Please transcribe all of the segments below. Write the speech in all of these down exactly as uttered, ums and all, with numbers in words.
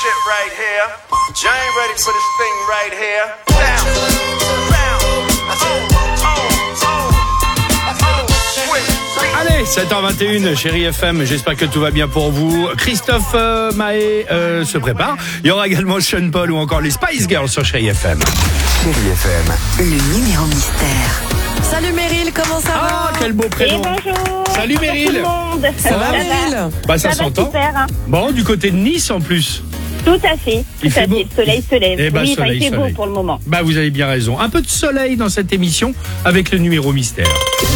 shit right here. You ain't ready for this thing right here. Down, down, oh, oh, oh, oh, switch. Allez, sept heures vingt et une, chérie F M, j'espère que tout va bien pour vous. Christophe euh, Maé euh, se prépare. Il y aura également Sean Paul ou encore les Spice Girls sur chérie F M. Chérie F M, Le numéro mystère. Salut Meryl, comment ça va? Ah, quel beau Et prénom. bonjour. Salut Meryl. Tout le monde. Ça va Meryl? Bah ça, Ça va s'entend. super, hein. Bon, du côté de Nice en plus. Tout à fait. Il Tout fait à beau. fait. Le soleil se lève. Eh ben, oui, enfin, soleil, il fait soleil. beau pour le moment. Bah vous avez bien raison. Un peu de soleil dans cette émission avec le numéro mystère.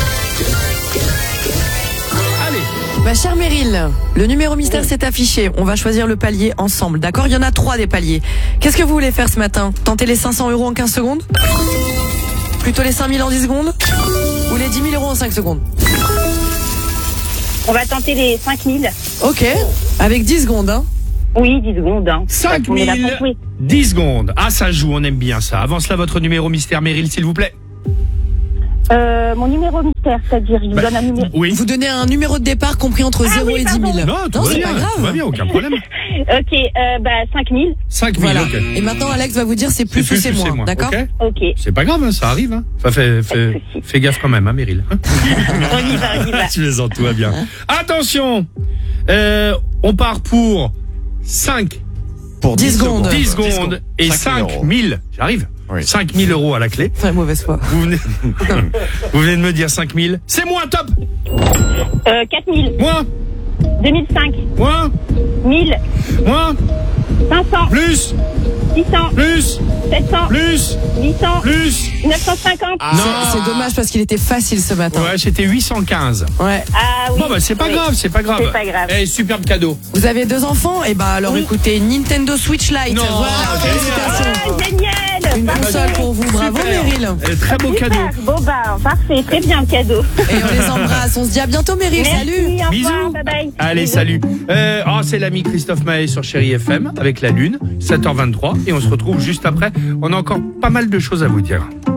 Allez. Bah cher Meryl, le numéro mystère s'est affiché. On va choisir le palier ensemble, d'accord? Il y en a trois des paliers. Qu'est-ce que vous voulez faire ce matin? Tenter les cinq cents euros en quinze secondes? Plutôt les cinq mille en dix secondes? Ou les dix mille euros en cinq secondes? On va tenter les cinq mille. Ok, avec dix secondes, hein? Oui, dix secondes. Hein. cinq On est là mille, pour jouer. dix secondes. Ah, ça joue, on aime bien ça. Avant cela, votre numéro mystère, Meryl, s'il vous plaît. Euh, mon numéro mystère, c'est-à-dire, je vous Bah, donne un numéro. Oui. Vous donnez un numéro de départ compris entre Ah zéro oui, et dix mille. pardon. Non, tout va c'est bien. pas grave. Tout va bien, aucun problème. Ok, euh, bah, cinq mille. cinq mille, Voilà. ok. Et maintenant, Alex va vous dire c'est plus C'est ou c'est moins, d'accord? ok. Ok. C'est pas grave, hein, ça arrive. Hein. Enfin, fais, fais, fais gaffe quand même, hein, Meryl. Hein. On y va, on y va. Tu plaisante, tout va bien. Attention, euh, on part pour cinq, pour dix secondes. dix secondes et cinq mille. J'arrive. Oui. cinq mille euros à la clé. Très mauvaise foi. Vous venez, vous venez de me dire cinq mille. C'est moins, top. Euh, quatre mille. Moins, deux mille cinq. moins, mille. moins, cinq cents. plus, six cents. plus, sept cents. plus, huit cents. plus. neuf cent cinquante. Non. C'est c'est dommage parce qu'il était facile ce matin. Ouais, c'était huit cent quinze. Ouais. Ah oui. Bon, bah, c'est pas Oui. grave, c'est pas grave. C'est pas grave. Eh, superbe cadeau. Vous avez deux enfants? Et bah alors Oui. écoutez, Nintendo Switch Lite. Non, Voilà, génial. félicitations. Ah, génial. Une Parfait. console pour vous, bravo Super. Meryl. Eh, très beau Super. cadeau. Bon bah, parfait. Très bien le cadeau. Et on les embrasse, on se dit à bientôt Meryl, Merci, salut. au revoir, Bisous. bye bye. Allez, Bisous. salut. Euh, oh, c'est l'ami Christophe Maé sur Chérie F M avec la Lune, sept heures vingt-trois. Et on se retrouve juste après. On a encore pas mal de choses à vous dire.